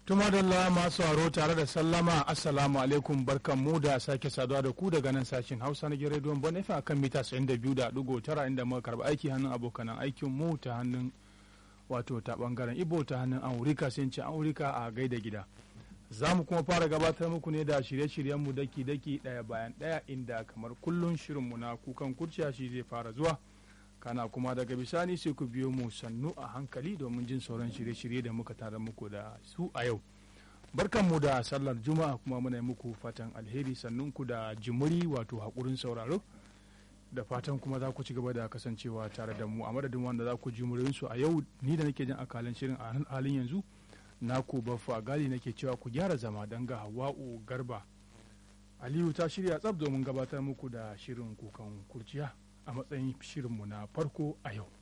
Tumadalla masu aro tare da sallama assalamu alaikum barkan mu da sake saduwa da ku daga nan sashen Hausa na rediyon Bon FM akan mita 92.9 inda muka karba aiki hannun abokanan aikin mu ta hannun wato ta bangaren Ibo ta hannun Aurika sai ce Aurika a gaida gida. Za mu kuma fara gabatar muku ne da shirye-shiryen mu daki-daki daya bayan daya inda kamar kullun shirin mu na kukan kurciya shi zai fara zuwa. Kana kuma daga bisani sai ku biyo mu sannu a hankali domin jin sauran shirye-shirye da muka tara muku da su a yau. Barkanmu da sallar Juma'a kuma muna muku fatan alheri sannunku da jimuri wato haƙurin sauraro da fatan kuma za ku ci gaba da kasancewa tare da mu a madadin wanda za ku jimurin su a yau ni da nake jin akalan shirin a halin yanzu naku Baffa Gali nake cewa ku gyara zama dan ga Hawwa'u Garba Aliyu ta shirya tsab domin gabatar muku da shirin kukan kurciya a matsayin shirinmu na farko a yau.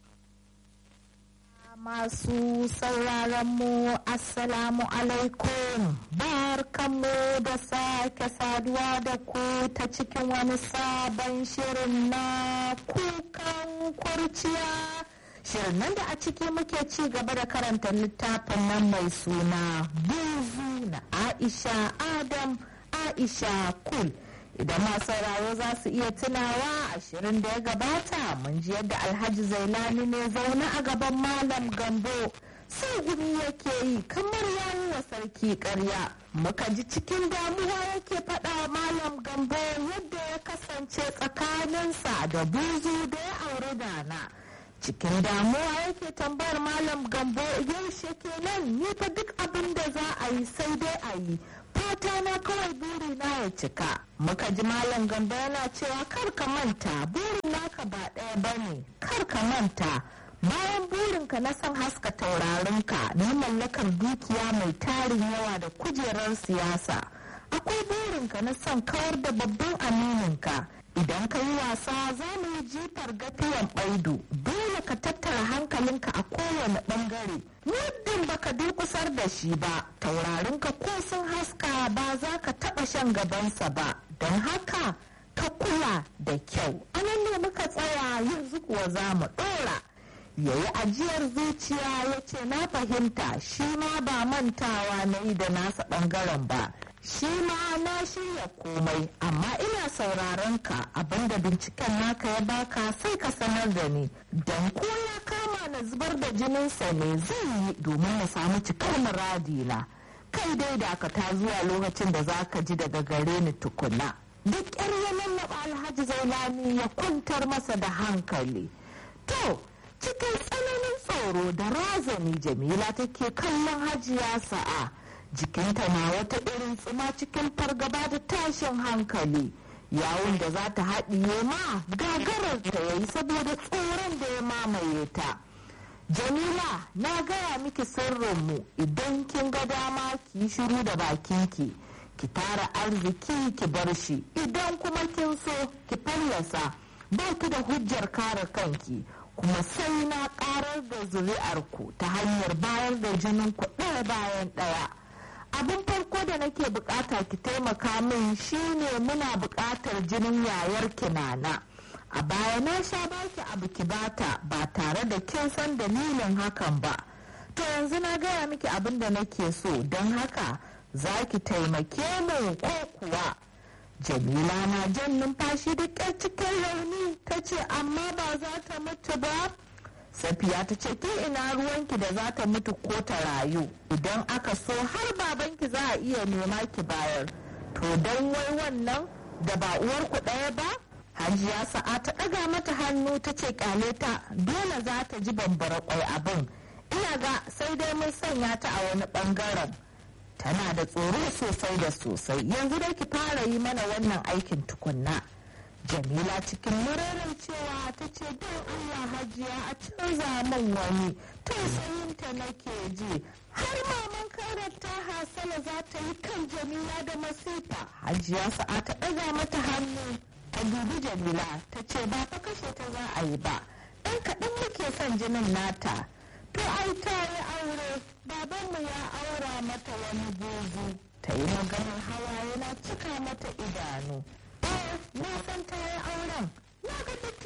Masu sauraron mu assalamu alaikum barkanmu da sake saduwa da ku ta cikin wani sabon shirin na kukan kurciya. Shirin nan da a ciki muke ci gaba da karanta littafin nan mai suna Buzu na Aisha Adam Aisha Kul. Idan masu sauraro za su iya tunawa ashirin da ya gabata mun ji yadda Alhaji Zailani ne zaune a gaban Malam Gambo sai gumi yake yi kamar yayi wa sarki ƙarya. Muka ji cikin damuwa yake faɗa Malam Gambo yadda ya kasance tsakaninsa da Buzu da ya auri Nana. Cikin damuwa yake tambayar Malam Gambo yaushe kenan ni fa duk abin da za a yi sai dai a yi. Fata na kawai buri na ya cika. Muka ji Malam Gambo yana cewa kar ka manta burin naka ba ɗaya bane, kar ka manta bayan burinka na son haska taurarinka na mallakar dukiya mai tarin yawa da kujerar siyasa, akwai burinka na son kawar da babban amininka. Idan ka yi wasa za mu yi jifar gafiyan baidu, dole ka tattara hankalinka a kowane bangare. Muddin baka durkusar da shi ba, taurarinka ko sun haska ba za ka taɓa shan gabansa ba. Don haka ka kula da kyau. Anan ne muka tsaya yanzu kuwa za mu ɗora. Yayi ajiyar zuciya ya ce na fahimta shi ma ba mantawa na yi da nasa ɓangaren ba. Shi ma na shirya komai amma ina sauraron ka abinda binciken naka ya baka sai ka sanar da ni don ko ya kama na zubar da jininsa ne zai yi domin na samu cikar muradina. Kai dai da ka ta zuwa lokacin da za ka ji daga gare ni tukuna. Duk yar yanan na Alhaji Zailani ya kwantar masa da hankali. To cikin tsananin tsoro da razani Jamila take kallon Hajiya Sa'a. Jikinta na wata irin tsuma cikin fargaba da tashin hankali. Yawun da za ta haɗiye ma gagarar ta yayi saboda tsoron da ya mamaye ta. Jamila na gaya miki sirrinmu idan kin ga dama ki yi shiru da bakinki. Ki tara arziki ki bar shi idan kuma kin so ki fallasa ba ki da hujjar kare kanki. Kuma sai na karar da zuri'arku ta hanyar bayar da jinin ku ɗaya bayan ɗaya. Abin farko da nake bukata ki taimaka min shine muna bukatar jinin yayar Nana. A baya na sha baki abu ki bata ba tare da kin san dalilin hakan ba. To yanzu na gaya miki abin da nake so don haka za ki taimake mu ko kuwa. Jamila na jan numfashi da ƙyar cikin rauni ta ce amma ba za ta mutu ba. Safiya ta ce ke ina ruwanki da za ta mutu ko ta rayu idan aka so har babanki za a iya nema ki bayar. To don wai wannan da ba uwarku ɗaya ba? Hajiya Sa'a ta ɗaga mata hannu ta ce ƙyale ta dole za ta ji bambara ƙwai abin. Ina ga sai dai mun sanya ta a wani ɓangaren. Tana da tsoro sosai da sosai yanzu dai ki fara yi mana wannan aikin tukunna. Jamila cikin murarar cewa ta ce don Allah Hajiya a canza min wani tausayinta nake ji har maman karar ta hasala za ta yi kan Jamila da masifa. Hajiya Sa'a ta ɗaga mata hannu ta dubi Jamila ta ce ba fa kashe ta za a yi ba ɗan kaɗan muke son jinin nata. To ai ta yi aure babanmu ya aura mata wani buzu. Ta yi maganar hawa yana cika mata idanu. Na san ta yi auren, na ga